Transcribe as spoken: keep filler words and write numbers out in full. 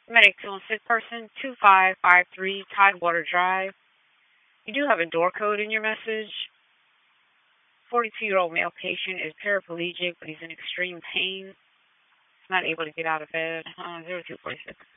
Medic to a sick person, two five five three Tidewater Drive. You do have a door code in your message. forty-two-year-old male patient is paraplegic, but he's in extreme pain. He's not able to get out of bed. Uh, zero two four six.